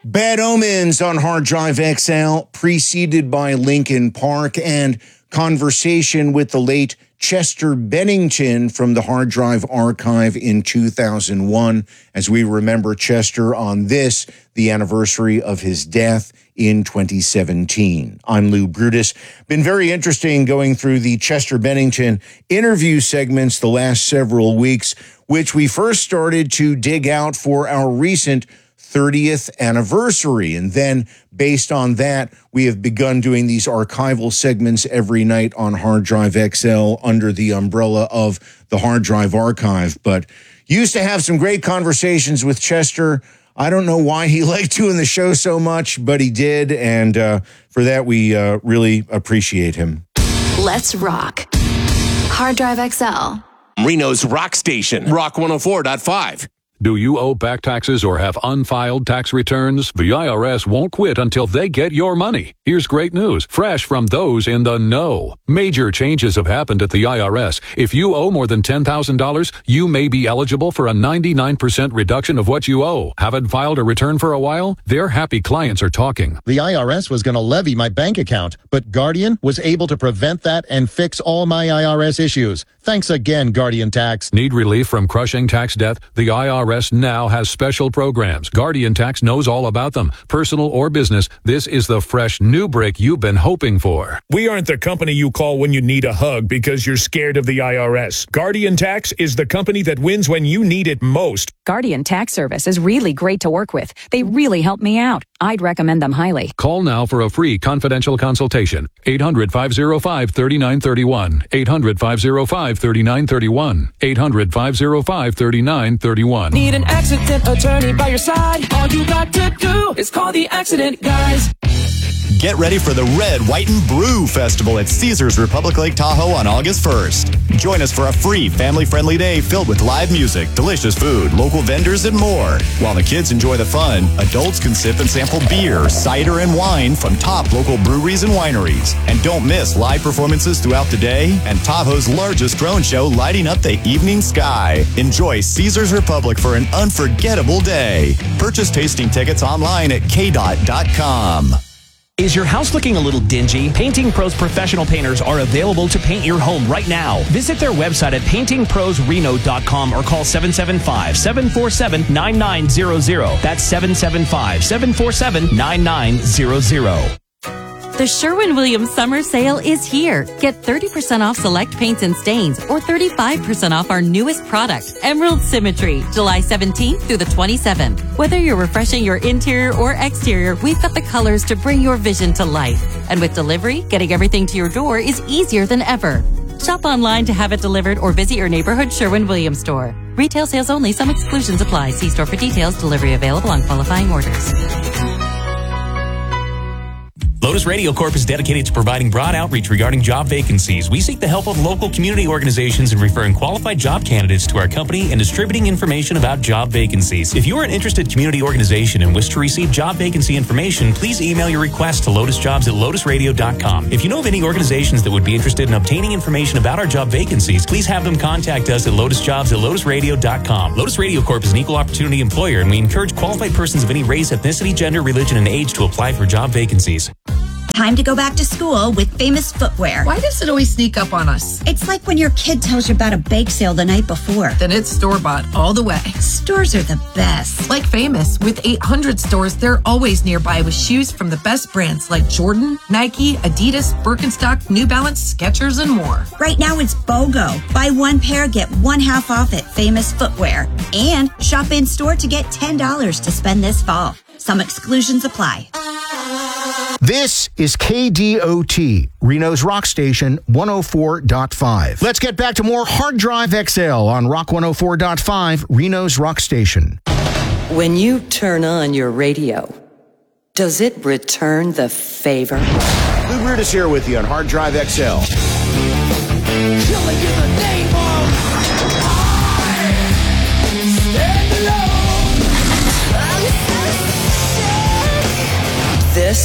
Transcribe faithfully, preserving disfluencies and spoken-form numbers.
Bad Omens on Hard Drive X L, preceded by Linkin Park and conversation with the late Chester Bennington from the Hard Drive Archive in two thousand one, as we remember Chester on this, the anniversary of his death in twenty seventeen. I'm Lou Brutus. Been very interesting going through the Chester Bennington interview segments the last several weeks, which we first started to dig out for our recent thirtieth anniversary. And then based on that, we have begun doing these archival segments every night on Hard Drive X L under the umbrella of the Hard Drive Archive. But used to have some great conversations with Chester. I don't know why he liked doing the show so much, but he did. And uh, for that, we uh, really appreciate him. Let's rock. Hard Drive X L. Reno's Rock Station, Rock one oh four point five. Do you owe back taxes or have unfiled tax returns? The I R S won't quit until they get your money. Here's great news, fresh from those in the know. Major changes have happened at the I R S. If you owe more than ten thousand dollars, you may be eligible for a ninety-nine percent reduction of what you owe. Haven't filed a return for a while? Their happy clients are talking. The I R S was going to levy my bank account, but Guardian was able to prevent that and fix all my I R S issues. Thanks again, Guardian Tax. Need relief from crushing tax debt? The I R S now has special programs. Guardian Tax knows all about them. Personal or business, this is the fresh new break you've been hoping for. We aren't the company you call when you need a hug because you're scared of the I R S. Guardian Tax is the company that wins when you need it most. Guardian Tax Service is really great to work with. They really help me out. I'd recommend them highly. Call now for a free confidential consultation. eight hundred, five oh five, three nine three one. eight hundred, five oh five, three nine three one. eight hundred, five oh five, three nine three one. Need an accident attorney by your side? All you got to do is call the Accident Guys. Get ready for the Red, White, and Brew Festival at Caesars Republic Lake Tahoe on August first. Join us for a free, family-friendly day filled with live music, delicious food, local vendors, and more. While the kids enjoy the fun, adults can sip and sample beer, cider, and wine from top local breweries and wineries. And don't miss live performances throughout the day and Tahoe's largest drone show lighting up the evening sky. Enjoy Caesars Republic for an unforgettable day. Purchase tasting tickets online at k dot dot com. Is your house looking a little dingy? Painting Pros professional painters are available to paint your home right now. Visit their website at painting pros reno dot com or call seven seven five, seven four seven, nine nine zero zero. That's seven seven five, seven four seven, nine nine zero zero. The Sherwin-Williams Summer Sale is here. Get thirty percent off select paints and stains or thirty-five percent off our newest product, Emerald Symmetry, July seventeenth through the twenty-seventh. Whether you're refreshing your interior or exterior, we've got the colors to bring your vision to life. And with delivery, getting everything to your door is easier than ever. Shop online to have it delivered or visit your neighborhood Sherwin-Williams store. Retail sales only. Some exclusions apply. See store for details. Delivery available on qualifying orders. Lotus Radio Corp is dedicated to providing broad outreach regarding job vacancies. We seek the help of local community organizations in referring qualified job candidates to our company and distributing information about job vacancies. If you are an interested community organization and wish to receive job vacancy information, please email your request to lotus jobs at lotus radio dot com. If you know of any organizations that would be interested in obtaining information about our job vacancies, please have them contact us at lotus jobs at lotus radio dot com. Lotus Radio Corp is an equal opportunity employer, and we encourage qualified persons of any race, ethnicity, gender, religion, and age to apply for job vacancies. Time to go back to school with Famous Footwear. Why does it always sneak up on us? It's like when your kid tells you about a bake sale the night before. Then it's store-bought all the way. Stores are the best. Like Famous, with eight hundred stores, they're always nearby with shoes from the best brands like Jordan, Nike, Adidas, Birkenstock, New Balance, Skechers, and more. Right now it's BOGO. Buy one pair, get one half off at Famous Footwear. And shop in-store to get ten dollars to spend this fall. Some exclusions apply. This is K D O T, Reno's Rock Station, one oh four point five. Let's get back to more Hard Drive X L on Rock one oh four point five, Reno's Rock Station. When you turn on your radio, does it return the favor? Lou Brutus here with you on Hard Drive X L. Killing in the name